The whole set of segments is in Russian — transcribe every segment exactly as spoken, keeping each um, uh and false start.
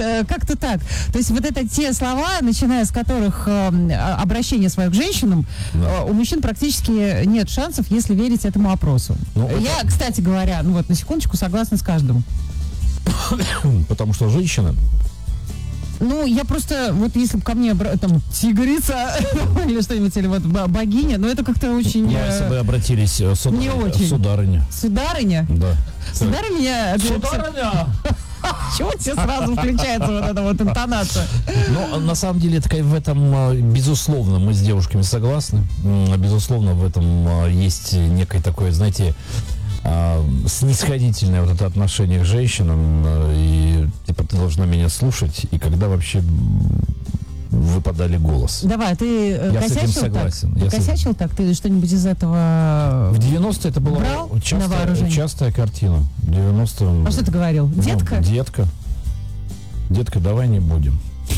э, как-то так. То есть вот это те слова, начиная с которых э, обращение своих к женщинам, Да. э, у мужчин практически нет шансов, если верить этому опросу. Ну, это- Я, кстати говоря, ну вот на секундочку согласна с каждым. Потому что женщина... Ну, я просто, вот если бы ко мне, обра- там, тигрица или что-нибудь, или вот б- богиня, ну, это как-то очень... Ну, э, если бы обратились э, судар- не очень. сударыня. Сударыня? Да. Сударыня... Сударыня! Чего тебе сразу включается вот эта вот интонация? Но на самом деле это, в этом, э, безусловно, мы с девушками согласны. М, Безусловно, в этом э, есть некое такое, знаете, э, снисходительное вот это отношение к женщинам. э, И типа ты должна меня слушать. И когда вообще м, вы подали голос. Давай, ты э, Я с этим косячил согласен. так? Ты Я с- косячил так? Ты что-нибудь из этого... В девяностые это была Брал на частая, вооружение? частая картина. В девяностые... А что ты говорил? Ну, Детка? детка. Детка, давай не будем.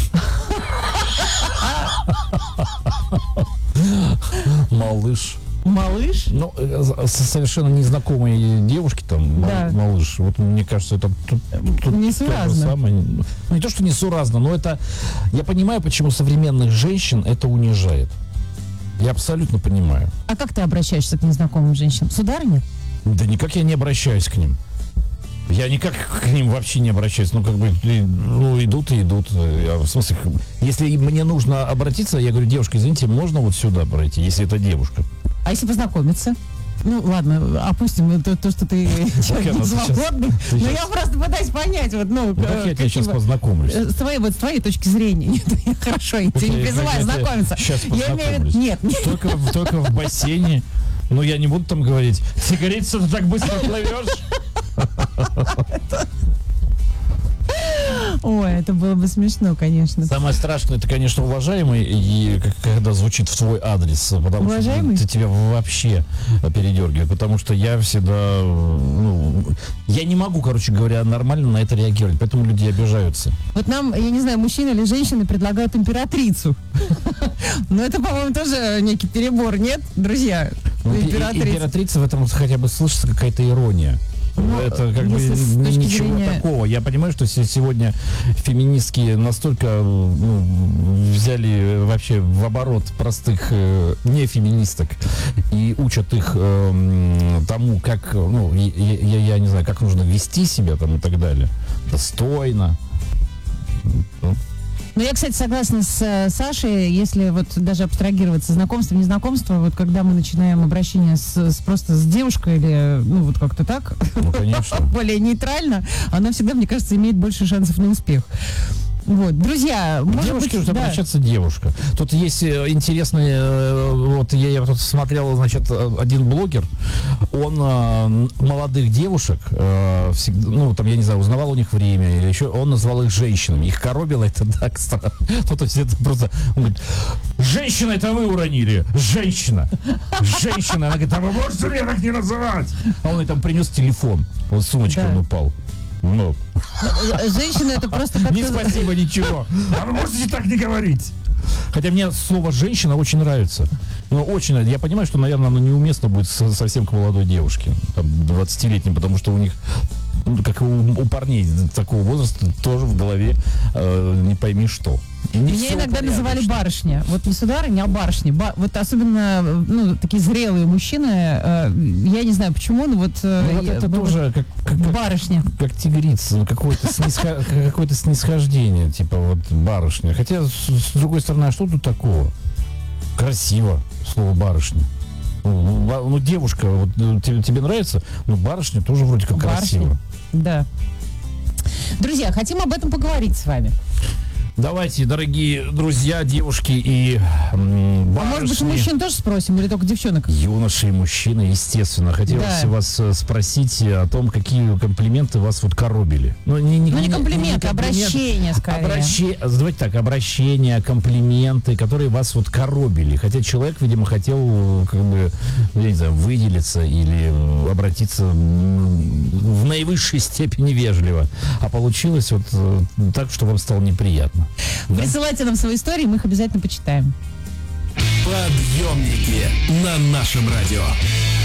Малыш. Малыш? Ну, э, с- совершенно незнакомые девушки там, мал- Да. малыш. Вот мне кажется, это тут, тут Несуразно. то же самое. Ну, не то, что несуразно, но это... Я понимаю, почему современных женщин это унижает. Я абсолютно понимаю. А как ты обращаешься к незнакомым женщинам? Сударыня? Да никак я не обращаюсь к ним. Я никак к ним вообще не обращаюсь. Ну, как бы, и, ну, идут и идут. Я, в смысле, если мне нужно обратиться, я говорю, девушка, извините, можно вот сюда пройти, если это девушка? А если познакомиться? Ну, ладно, опустим то, то что ты человек она не сейчас- свободный. ты Но сейчас- я просто пытаюсь понять, вот, ну, Ну, как э, я тебя сейчас какие- познакомлюсь? э, С твоей, вот, с твоей точки зрения. Нет, я- хорошо, я тебя не Я- призываю я тебя знакомиться. Сейчас Я имею в познакомлюсь. виду... Нет, нет. Только, в- только в бассейне. Ну, я не буду там говорить, сигарица, ты так быстро плывешь. Ой, это было бы смешно, конечно. Самое страшное, это, конечно, уважаемый, и к- когда звучит в твой адрес, потому Уважаемый? что ты тебя вообще передергивает, потому что я всегда, ну, я не могу, короче говоря, нормально на это реагировать, поэтому люди обижаются. Вот нам, я не знаю, мужчины или женщины предлагают императрицу. Но это, по-моему, тоже некий перебор, нет, друзья? Ну, и- и- Императрица. Императрица в этом хотя бы слышится какая-то ирония. Ну, это как бы если с н- точки ничего зрения- такого. Я понимаю, что се- сегодня феминистки настолько ну, взяли вообще в оборот простых э, не феминисток и учат их э, м, тому, как, ну, я, я- я не знаю, как нужно вести себя там и так далее. Достойно. Ну, Ну, я, кстати, согласна с э, Сашей, если вот даже абстрагироваться знакомство, незнакомство, вот когда мы начинаем обращение с, с- просто с девушкой или, ну, вот как-то так, ну, конечно. более нейтрально, она всегда, мне кажется, имеет больше шансов на успех. Вот, друзья, может Девушке быть, нужно да. обращаться девушка. Тут есть э, интересный, э, вот я, я тут смотрел, значит, э, один блогер, он э, молодых девушек, э, всегда, ну, там, я не знаю, узнавал у них время, или еще, он назвал их женщинами. Их коробило это так странно. Ну, то есть это просто, он говорит, женщина, это вы уронили, женщина, женщина. Она говорит, а вы можете меня так не называть? А он ей там принес телефон, вот сумочка Да. он упал. Ну, Э, Женщина это просто не как-то... спасибо, ничего. А вы можете так не говорить? Хотя мне слово «женщина» очень нравится. Ну, очень нравится. Я понимаю, что, наверное, оно неуместно будет со- совсем к молодой девушке, там, двадцатилетней, потому что у них, ну, как и у, у парней такого возраста, тоже в голове э, не пойми что. Не Меня всё иногда порядочно. называли барышня. Вот не сударыня, а барышня. Ба- вот особенно, ну, такие зрелые мужчины, э, я не знаю почему, но вот... э, Ну, вот я- это ну, тоже как, как, как, барышня. как тигрица, ну, какое-то, снисхо- какое-то снисхождение, типа вот барышня. Хотя, с, с другой стороны, а что тут такого? Красиво, слово барышня. Ну, ба- ну, девушка, вот, ну, тебе, тебе нравится? Ну, барышня тоже вроде как Барышня. красиво. Да. Друзья, хотим об этом поговорить с вами. Давайте, дорогие друзья, девушки и м, А может быть, у барышни, мужчин тоже спросим, или только девчонок? юноши и мужчины, естественно. Хотелось Да. вас э, спросить о том, какие комплименты вас вот коробили. Ну, не, Ну, не комплименты, обращения, скорее. Обращи- Давайте так, обращения, комплименты, которые вас вот коробили. Хотя человек, видимо, хотел, э, как бы, ну, я не знаю, выделиться или э, обратиться м, в наивысшей степени вежливо. А получилось вот э, так, что вам стало неприятно. Да? Присылайте нам свои истории, мы их обязательно почитаем. Подъемники на нашем радио.